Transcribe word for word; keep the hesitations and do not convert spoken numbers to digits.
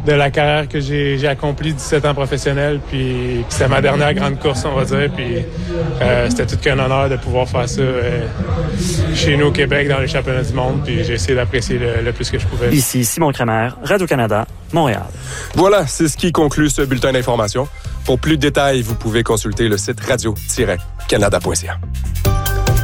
de la carrière que j'ai, j'ai accomplie, dix-sept ans professionnel, puis c'était ma dernière grande course, on va dire, puis euh, c'était tout qu'un honneur de pouvoir faire ça euh, chez nous au Québec, dans les championnats du monde, puis j'ai essayé d'apprécier le, le plus que je pouvais. Ici Simon Kremer, Radio-Canada, Montréal. Voilà, c'est ce qui conclut ce bulletin d'information. Pour plus de détails, vous pouvez consulter le site radio tiret canada point c a.